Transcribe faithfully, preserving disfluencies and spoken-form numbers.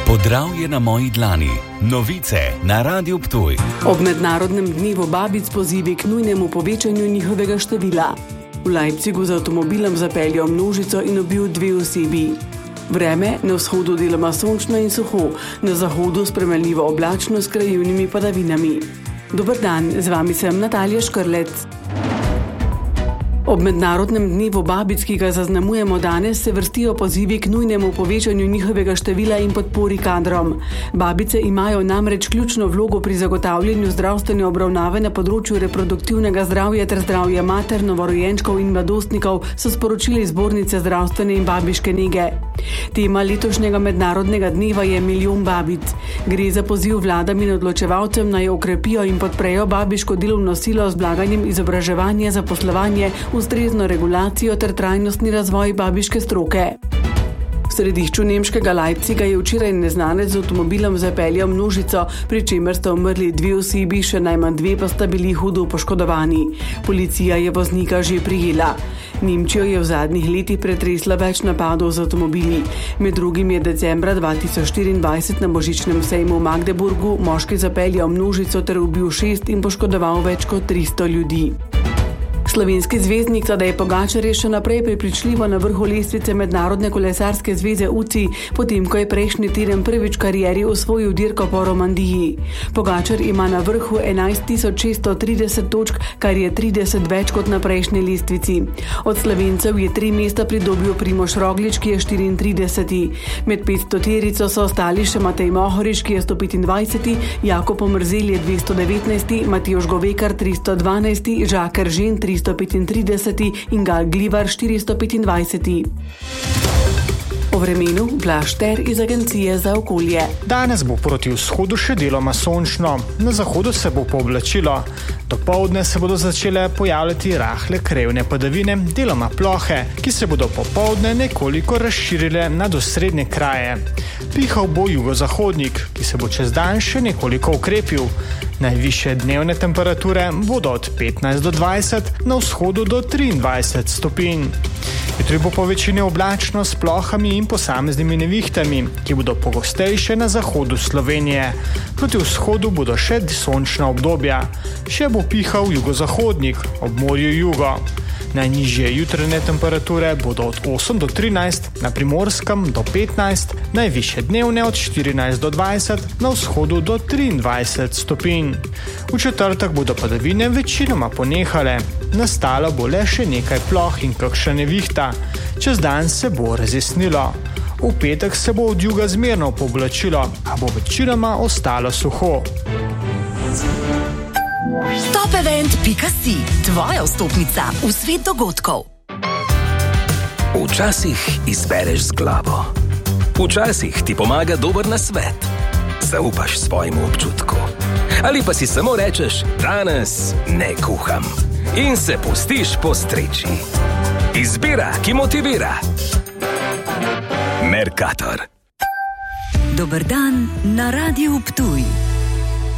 Podravje na moji dlani. Novice na Radiu Ptuj. Ob mednarodnem dnevu babic pozivi k nujnemu povečanju njihovega števila. V Leipzigu z avtomobilom zapeljal množico in ubil dve osebi. Vreme na vzhodu deloma sončno in suho, na zahodu spremenljivo oblačno s krajevnimi padavinami. Dober dan, z vami sem Natalija Škrlec. Ob mednarodnem dnevu babic, ki ga zaznamujemo danes, se vrstijo pozivi k nujnemu povečanju njihovega števila in podpori kadrom. Babice imajo namreč ključno vlogo pri zagotavljanju zdravstvene obravnave na področju reproduktivnega zdravja ter zdravja mater, novorojenčkov in mladostnikov, so sporočili zbornice zdravstvene in babiške nege. Tema letošnjega mednarodnega dneva je milijon babic. Gre za poziv vladam in odločevalcem naj okrepijo in podprejo babiško delovno silo z vlaganjem izobraževanja, zaposlovanje, ustrezno regulacijo ter trajnostni razvoj babiške stroke. V središču nemškega Leipziga je včeraj neznanec z avtomobilom zapeljal množico, pri čemer sta umrli dve osebi, še najmanj dve pa sta bili hudo poškodovani. Policija je voznika že prijela. Nemčijo je v zadnjih letih pretresla več napadov z avtomobili. Med drugim je decembra dva tisoč štiriindvajset na božičnem sejmu v Magdeburgu moški zapeljal množico ter ubil šest in poškodoval več kot tristo ljudi. Slovenski zvezdnik Tadej Pogačar je še naprej prepričljivo na vrhu lestvice Mednarodne kolesarske zveze U C I, potem ko je prejšnji teden prvič v karieri osvojil dirko po Romandiji. Pogačar ima na vrhu enajst tisoč šeststo trideset točk, kar je trideset več kot na prejšnji lestvici. Od Slovencev je tri mesta pridobil Primož Roglič, ki je štiriintrideseti. Med petstoterico so ostali še Matej Mohorič, ki je sto petindvajseti, Jakob Pomrzelj je dvesto devetnajsti, Matevž Govekar tristo dvanajsti, Žak Eržen tristo petintrideseti in Gal Glivar štiristo petindvajseti. O vremenu Blaž Ter iz Agencije za okolje. Danes bo proti vzhodu še deloma sončno, na zahodu se bo pooblačilo. Dopoldne se bodo začele pojavljati rahle krajevne padavine, deloma plohe, ki se bodo popoldne nekoliko razširile nad osrednje kraje. Pihal bo jugozahodnik, ki se bo čez dan še nekoliko ukrepil. Najvišje dnevne temperature bodo od petnajst do dvajset, na vzhodu do triindvajset stopinj. Jutri bo po večini oblačno s plohami in posameznimi nevihtami, ki bodo pogostejše na zahodu Slovenije. Proti vzhodu bodo še sončna obdobja. Še bo pihal jugozahodnik, ob morju jugo. Najnižje jutranje temperature bodo od osem do trinajst, na Primorskem do petnajst, najvišje dnevne od štirinajst do dvajset, na vzhodu do triindvajset stopinj. V četrtek bodo padavine večinoma ponehale, nastalo bo le še nekaj ploh in kakšna nevihta. Čez dan se bo razjasnilo. V petek se bo od juga zmerno pooblačilo, a bo večinoma ostalo suho. Topevent pika si, tvoja vstopnica v svet dogodkov. Včasih izbereš z glavo. Včasih ti pomaga dober nasvet. Zaupaš svojemu občutku. Ali pa si samo rečeš, danes ne kuham. In se pustiš postreči. Izbira, ki motivira. Mercator. Dober dan na Radiu Ptuj.